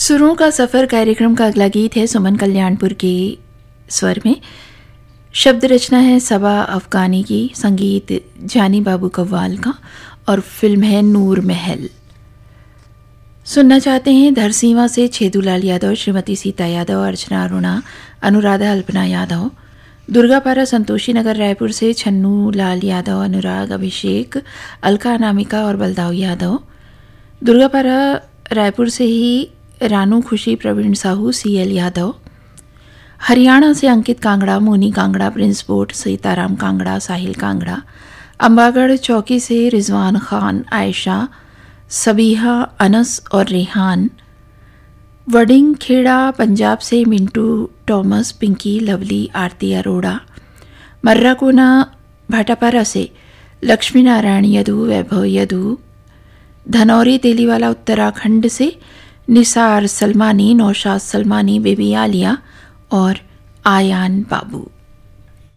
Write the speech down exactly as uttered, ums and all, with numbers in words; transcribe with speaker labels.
Speaker 1: सुरों का सफ़र कार्यक्रम का अगला गीत है सुमन कल्याणपुर के स्वर में। शब्द रचना है सबा अफगानी की, संगीत जानी बाबू कव्वाल का और फिल्म है नूर महल। सुनना चाहते हैं धरसीवा से छेदूलाल यादव, श्रीमती सीता यादव, अर्चना अरुणा, अनुराधा अल्पना यादव। दुर्गापारा संतोषी नगर रायपुर से छन्नू लाल यादव, अनुराग, अभिषेक, अलका अनामिका और बलदाव यादव। दुर्गापारा रायपुर से ही रानू खुशी, प्रवीण साहू, सी एल यादव। हरियाणा से अंकित कांगड़ा, मोनी कांगड़ा, प्रिंस बोट, सीताराम कांगड़ा, साहिल कांगड़ा। अंबागढ़ चौकी से रिजवान खान, आयशा, सबीहा, अनस और रेहान। वडिंग खेड़ा पंजाब से मिंटू टॉमस, पिंकी, लवली, आरती अरोड़ा। मर्राकोना भाटापारा से लक्ष्मी नारायण यदु, वैभव यदु। धनौरी तेलीवाला उत्तराखंड से निसार सलमानी, नौशाद सलमानी, बेबी आलिया और आयान बाबू।